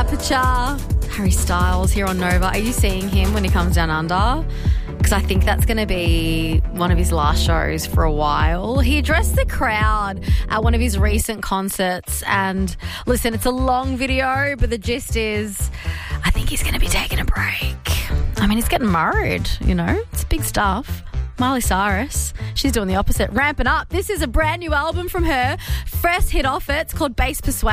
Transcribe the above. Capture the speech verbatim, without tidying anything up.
temperature. Harry Styles here on Nova. Are you seeing him when he comes down under? Because I think that's going to be one of his last shows for a while. He addressed the crowd at one of his recent concerts. And listen, it's a long video, but the gist is I think he's going to be taking a break. I mean, he's getting married, you know. It's big stuff. Miley Cyrus, she's doing the opposite, ramping up. This is a brand new album from her. First hit off it. It's called Bass Persuasion.